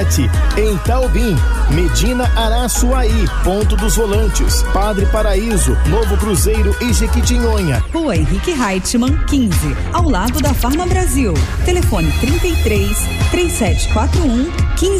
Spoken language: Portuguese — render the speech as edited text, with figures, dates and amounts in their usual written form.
Em Taubim, Medina Araçuaí, Ponto dos Volantes, Padre Paraíso, Novo Cruzeiro e Jequitinhonha. Rua Henrique Reichmann, 15, ao lado da Farma Brasil. Telefone 33 3741 15